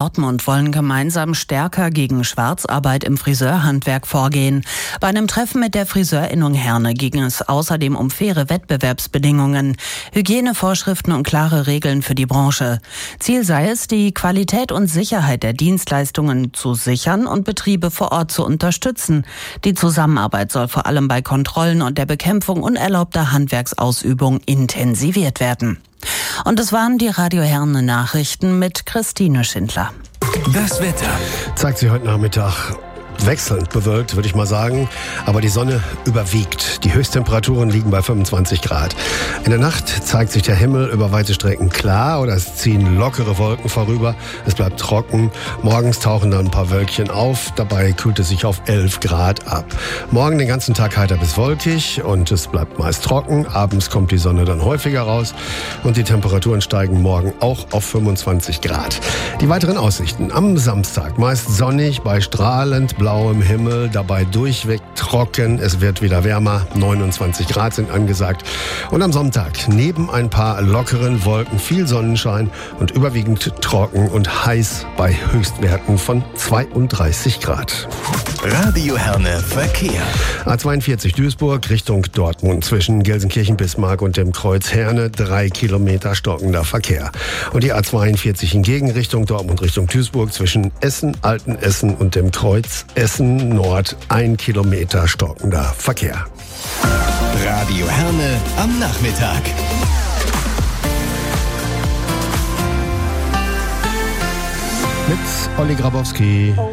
Dortmund wollen gemeinsam stärker gegen Schwarzarbeit im Friseurhandwerk vorgehen. Bei einem Treffen mit der Friseurinnung Herne ging es außerdem um faire Wettbewerbsbedingungen, Hygienevorschriften und klare Regeln für die Branche. Ziel sei es, die Qualität und Sicherheit der Dienstleistungen zu sichern und Betriebe vor Ort zu unterstützen. Die Zusammenarbeit soll vor allem bei Kontrollen und der Bekämpfung unerlaubter Handwerksausübung intensiviert werden. Und es waren die Radio Herne Nachrichten mit Christine Schindler. Das Wetter zeigt sich heute Nachmittag wechselnd bewölkt, würde ich mal sagen. Aber die Sonne überwiegt. Die Höchsttemperaturen liegen bei 25 Grad. In der Nacht zeigt sich der Himmel über weite Strecken klar oder es ziehen lockere Wolken vorüber. Es bleibt trocken. Morgens tauchen dann ein paar Wölkchen auf. Dabei kühlt es sich auf 11 Grad ab. Morgen den ganzen Tag heiter bis wolkig und es bleibt meist trocken. Abends kommt die Sonne dann häufiger raus und die Temperaturen steigen morgen auch auf 25 Grad. Die weiteren Aussichten. Am Samstag meist sonnig bei strahlend blauem Himmel, dabei durchweg trocken. Es wird wieder wärmer, 29 Grad sind angesagt. Und am Sonntag neben ein paar lockeren Wolken viel Sonnenschein und überwiegend trocken und heiß bei Höchstwerten von 32 Grad. Radio Herne Verkehr. A42 Duisburg Richtung Dortmund zwischen Gelsenkirchen-Bismarck und dem Kreuz Herne 3 Kilometer stockender Verkehr. Und die A42 in Gegenrichtung Dortmund Richtung Duisburg zwischen Essen, Altenessen und dem Kreuz Essen Nord 1 Kilometer stockender Verkehr. Radio Herne am Nachmittag. Mit Olli Grabowski.